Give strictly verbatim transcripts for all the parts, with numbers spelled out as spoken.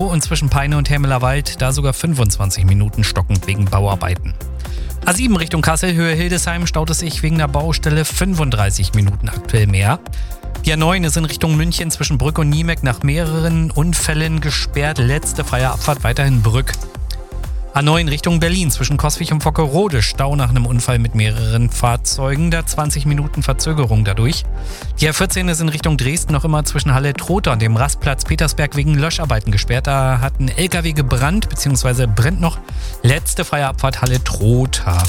und zwischen Peine und Hämelerwald da sogar fünfundzwanzig Minuten stockend wegen Bauarbeiten. A sieben Richtung Kassel, Höhe Hildesheim, staut es sich wegen der Baustelle fünfunddreißig Minuten aktuell mehr. Die A neun ist in Richtung München zwischen Brück und Niemek nach mehreren Unfällen gesperrt. Letzte freie Abfahrt weiterhin Brück. A neun Richtung Berlin zwischen Coswig und Vockerode, Stau nach einem Unfall mit mehreren Fahrzeugen, da zwanzig Minuten Verzögerung dadurch. Die A vierzehn ist in Richtung Dresden noch immer zwischen Halle-Trotha und dem Rastplatz Petersberg wegen Löscharbeiten gesperrt. Da hat ein L K W gebrannt bzw. brennt noch. Letzte freie Abfahrt Halle-Trotha.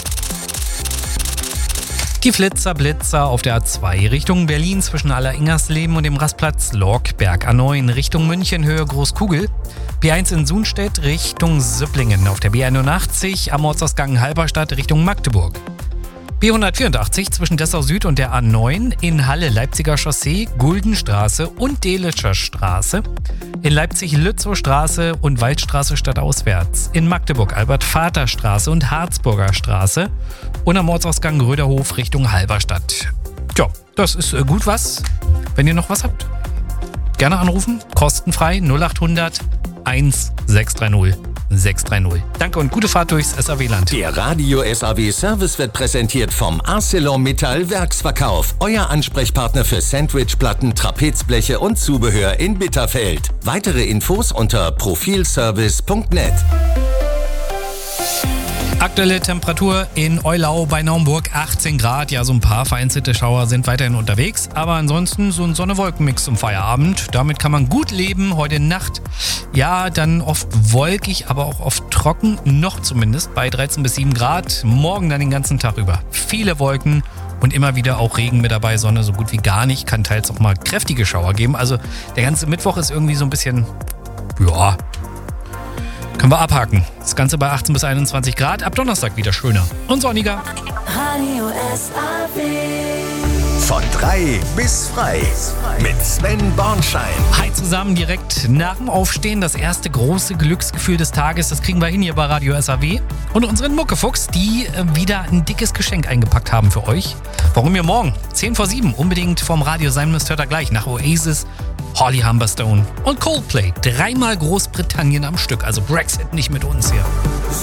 Die Flitzer Blitzer auf der A zwei Richtung Berlin zwischen Aller-Ingersleben und dem Rastplatz Lorkberg. A neun Richtung München, Höhe Großkugel. B eins in Sunstedt Richtung Süpplingen. Auf der B einundachtzig am Ortsausgang Halberstadt Richtung Magdeburg. B hundertvierundachtzig zwischen Dessau Süd und der A neun in Halle Leipziger Chaussee, Guldenstraße und Delitzscher Straße. In Leipzig Lützow Straße und Waldstraße stadtauswärts. In Magdeburg Albert-Vater-Straße und Harzburger Straße. Und am Ortsausgang Röderhof Richtung Halberstadt. Tja, das ist äh, gut was. Wenn ihr noch was habt, gerne anrufen. Kostenfrei null acht hundert sechs drei null sechs drei null. Danke und gute Fahrt durchs S A W-Land. Der Radio S A W Service wird präsentiert vom ArcelorMittal Werksverkauf. Euer Ansprechpartner für Sandwichplatten, Trapezbleche und Zubehör in Bitterfeld. Weitere Infos unter profilservice punkt net. Aktuelle Temperatur in Eulau bei Naumburg achtzehn Grad. Ja, so ein paar vereinzelte Schauer sind weiterhin unterwegs. Aber ansonsten so ein Sonne-Wolken-Mix zum Feierabend. Damit kann man gut leben. Heute Nacht, ja, dann oft wolkig, aber auch oft trocken. Noch zumindest bei dreizehn bis sieben Grad. Morgen dann den ganzen Tag über. Viele Wolken und immer wieder auch Regen mit dabei. Sonne so gut wie gar nicht. Kann teils auch mal kräftige Schauer geben. Also der ganze Mittwoch ist irgendwie so ein bisschen, ja, können wir abhaken. Das Ganze bei achtzehn bis einundzwanzig Grad. Ab Donnerstag wieder schöner und sonniger. Radio S A W. Von drei bis frei mit Sven Bornschein. Hi zusammen, direkt nach dem Aufstehen. Das erste große Glücksgefühl des Tages, das kriegen wir hin hier bei Radio S A W. Und unseren Muckefuchs, die äh, wieder ein dickes Geschenk eingepackt haben für euch. Warum ihr morgen, zehn vor sieben, unbedingt vorm Radio sein müsst, hört ihr gleich nach Oasis, Holly Humberstone und Coldplay. Dreimal Großbritannien am Stück, also Brexit nicht mit uns hier.